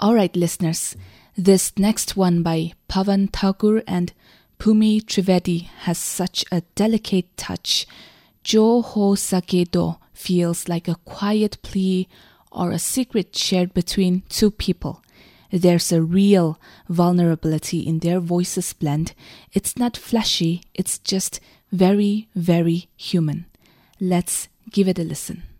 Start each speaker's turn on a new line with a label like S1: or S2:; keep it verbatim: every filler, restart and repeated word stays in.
S1: Alright, listeners, this next one by Pavan Thakur and Bhumi Trivedi has such a delicate touch. Jo ho sake do feels like a quiet plea or a secret shared between two people. There's a real vulnerability in their voices blend. It's not flashy, it's just very, very human. Let's give it a listen.